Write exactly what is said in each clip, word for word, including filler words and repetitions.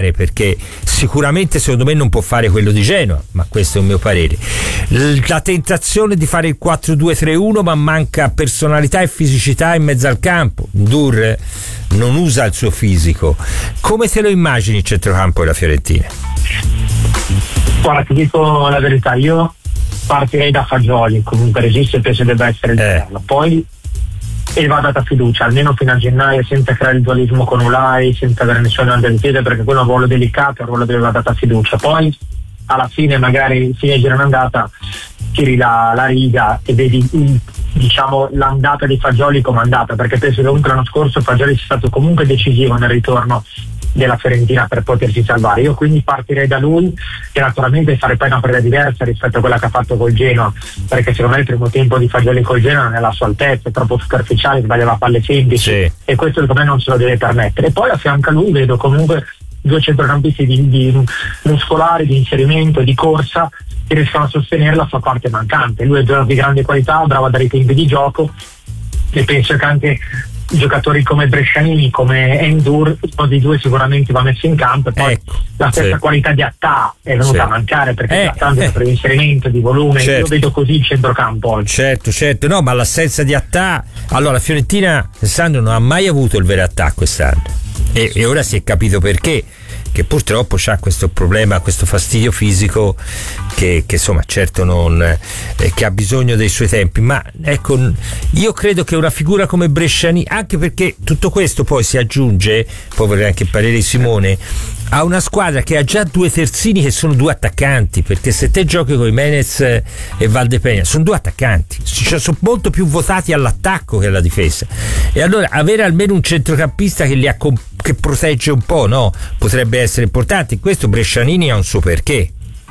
fare, perché sicuramente secondo me non può fare quello di Genoa, ma questo è un mio parere. La tentazione di fare il quattro due tre uno, ma manca personalità e fisicità in mezzo al campo. Ndour non usa il suo fisico. Come te lo immagini il centrocampo della Fiorentina? Guarda, ti dico la verità, io partirei da Fagioli, comunque resiste, penso debba essere il eh. poi e va data fiducia almeno fino a gennaio, senza creare il dualismo con Ulai, senza avere nessuno davanti al piede, perché quello è un ruolo delicato, è un ruolo dove va data fiducia. Poi alla fine, magari fine girone andata, tiri la, la riga e vedi il, diciamo l'andata di Fagioli come andata, perché penso che comunque l'anno scorso Fagioli sia stato comunque decisivo nel ritorno della Fiorentina per potersi salvare. Io quindi partirei da lui, che naturalmente fare poi una partita diversa rispetto a quella che ha fatto col Genoa, perché secondo me il primo tempo di Fagioli col Genoa non è alla sua altezza, è troppo superficiale, sbagliava palle semplici, sì. E questo secondo me non se lo deve permettere. E poi a fianco a lui vedo comunque due centrocampisti di, di muscolari, di inserimento, di corsa, che riescono a sostenere la sua parte mancante. Lui è già di grande qualità, bravo a dare i tempi di gioco, e penso che anche giocatori come Brescianini, come Ndour, uno dei due sicuramente va messo in campo, e poi ecco, la stessa sì. qualità di Attà è venuta sì. a mancare, perché eh, tanto eh. per l'inserimento di volume, certo. Io vedo così il centrocampo oggi. Certo, certo, no, ma l'assenza di Attà, allora la Fiorentina, Alessandro, non ha mai avuto il vero Attà quest'anno, e, e ora si è capito perché, che purtroppo c'ha questo problema, questo fastidio fisico che, che insomma certo non eh, che ha bisogno dei suoi tempi, ma ecco, io credo che una figura come Bresciani, anche perché tutto questo poi si aggiunge, poi vorrei anche il parere di Simone, a una squadra che ha già due terzini che sono due attaccanti, perché se te giochi con Jimenez e Valdepeña sono due attaccanti, cioè sono molto più votati all'attacco che alla difesa, e allora avere almeno un centrocampista che li accom- che protegge un po', no? Potrebbe essere importante. In questo Brescianini ha un suo perché.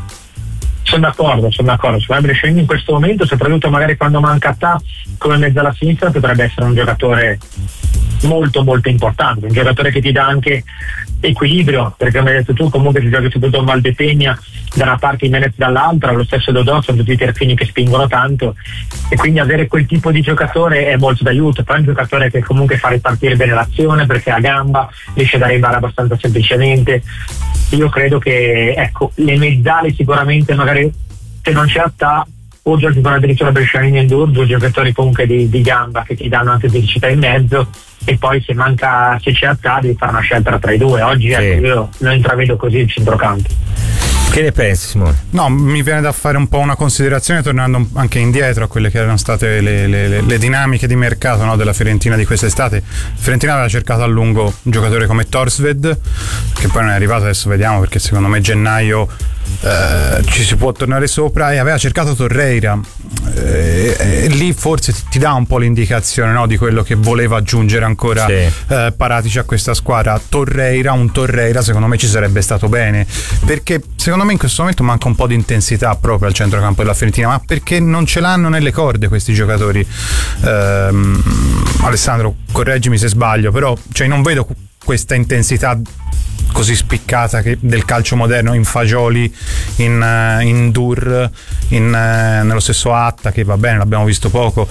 Sono d'accordo, sono d'accordo. Su Brescianini in questo momento, soprattutto magari quando manca Attà come mezzo alla sinistra, potrebbe essere un giocatore molto molto importante, un giocatore che ti dà anche equilibrio, perché come hai detto tu comunque ti giochi soprattutto Valdepeña da una parte, Jimenez dall'altra, lo stesso Dodò, sono tutti i terzini che spingono tanto, e quindi avere quel tipo di giocatore è molto d'aiuto. Poi è un giocatore che comunque fa ripartire bene l'azione, perché ha gamba, riesce ad arrivare abbastanza semplicemente. Io credo che ecco, le mezzali sicuramente, magari se non c'è Attà, o giochi con addirittura Brescianini e Ndour, due giocatori comunque di, di gamba che ti danno anche fisicità in mezzo, e poi se manca, se c'è Attà, devi fare una scelta tra i due. Oggi sì. ecco, io lo intravedo così il centrocampo. Che ne pensi, Simone? No, mi viene da fare un po' una considerazione, tornando anche indietro a quelle che erano state le, le, le dinamiche di mercato, no, della Fiorentina di quest'estate. Fiorentina aveva cercato a lungo un giocatore come Torsved, che poi non è arrivato, adesso vediamo, perché secondo me gennaio eh, ci si può tornare sopra, e aveva cercato Torreira, eh, e lì forse ti, ti dà un po' l'indicazione, no, di quello che voleva aggiungere ancora sì. eh, Paratici a questa squadra. Torreira, un Torreira secondo me ci sarebbe stato bene, perché secondo me in questo momento manca un po' di intensità proprio al centrocampo della Fiorentina, ma perché non ce l'hanno nelle corde questi giocatori. ehm, Alessandro, correggimi se sbaglio, però cioè non vedo questa intensità così spiccata che del calcio moderno in Fagioli, in, uh, in Ndour, in, uh, nello stesso Attà, che va bene, l'abbiamo visto poco.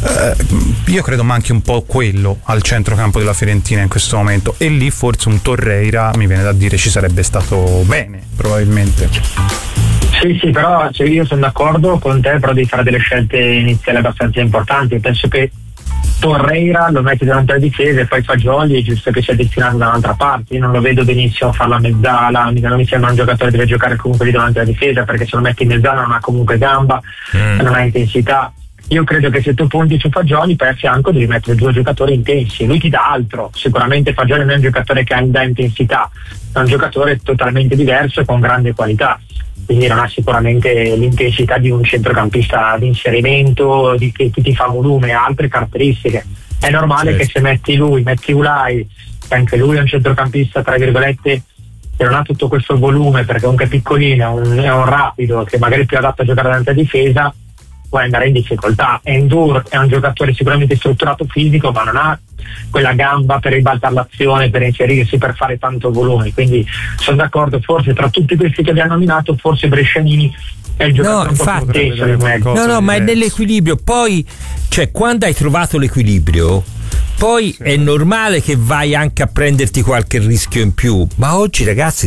Uh, io credo manchi un po' quello al centrocampo della Fiorentina in questo momento, e lì forse un Torreira, mi viene da dire, ci sarebbe stato bene probabilmente. Sì, sì, però cioè, io sono d'accordo con te, però devi fare delle scelte iniziali abbastanza importanti. Penso che Torreira lo metti davanti alla difesa, e poi Fagioli è giusto che sia destinato da un'altra parte. Io non lo vedo benissimo fare la mezzala, non mi sembra un giocatore che deve giocare comunque lì davanti alla difesa, perché se lo metti in mezzala non ha comunque gamba, mm. non ha intensità. Io credo che se tu punti su Fagioli, poi a fianco devi mettere due giocatori intensi, lui ti dà altro. Sicuramente Fagioli non è un giocatore che dà intensità, è un giocatore totalmente diverso e con grande qualità, quindi non ha sicuramente l'intensità di un centrocampista di inserimento, di, che, che ti fa volume, ha altre caratteristiche. È normale certo. che se metti lui, metti Ulai, che anche lui è un centrocampista tra virgolette che non ha tutto questo volume, perché comunque è piccolino, è un, è un rapido che magari è più adatto a giocare davanti a difesa, può andare in difficoltà. Ndour è un giocatore sicuramente strutturato fisico, ma non ha quella gamba per ribaltare l'azione, per inserirsi, per fare tanto volume. Quindi sono d'accordo, forse tra tutti questi che abbiamo nominato, forse Brescianini è il giocatore no, un po' infatti, più intenso. No, no, ma è nell'equilibrio. Poi, cioè, quando hai trovato l'equilibrio, poi sì. è normale che vai anche a prenderti qualche rischio in più. Ma oggi, ragazzi,